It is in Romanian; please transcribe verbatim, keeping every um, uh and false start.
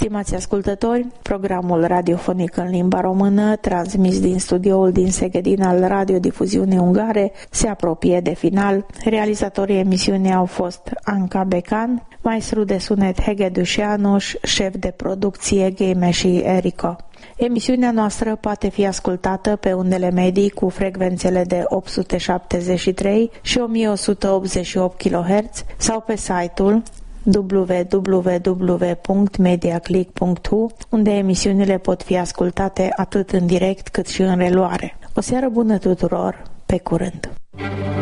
Stimați ascultători, programul radiofonic în limba română, transmis din studioul din Szegedin al Radiodifuziunii Ungare, se apropie de final. Realizatorii emisiunii au fost Anca Becan, maestru de sunet Hege Dușeanuș, șef de producție Game și Erico. Emisiunea noastră poate fi ascultată pe undele medii cu frecvențele de opt sute șaptezeci și trei și o mie o sută optzeci și opt kilohertz sau pe site-ul w w w punct mediaclick punct h u, unde emisiunile pot fi ascultate atât în direct cât și în reluare. O seară bună tuturor, pe curând!